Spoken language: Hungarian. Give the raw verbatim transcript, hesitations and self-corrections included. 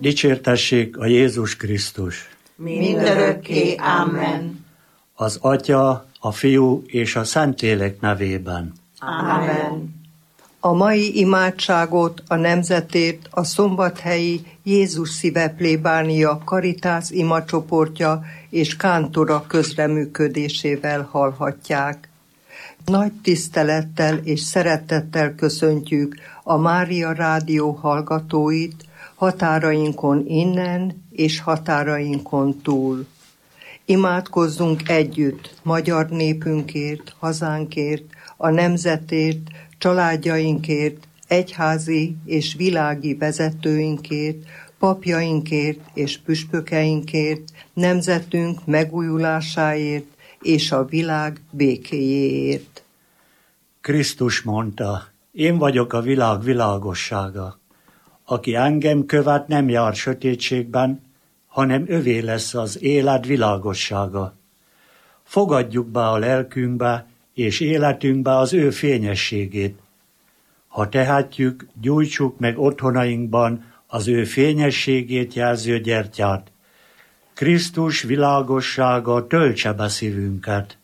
Dicsértessék a Jézus Krisztus! Mindörökké, amen. Az Atya, a Fiú és a Szentlélek nevében. Amen. A mai imádságot a nemzetért a Szombathelyi Jézus Szíve plébánia Caritas imacsoportja és kántora közreműködésével hallhatják. Nagy tisztelettel és szeretettel köszöntjük a Mária Rádió hallgatóit határainkon innen és határainkon túl. Imádkozzunk együtt magyar népünkért, hazánkért, a nemzetért, családjainkért, egyházi és világi vezetőinkért, papjainkért és püspökeinkért, nemzetünk megújulásáért és a világ békéjéért. Krisztus mondta, én vagyok a világ világossága. Aki engem követ, nem jár sötétségben, hanem övé lesz az élet világossága. Fogadjuk be a lelkünkbe és életünkbe az ő fényességét. Ha tehetjük, gyújtsuk meg otthonainkban az ő fényességét jelző gyertyát. Krisztus világossága töltse be szívünket.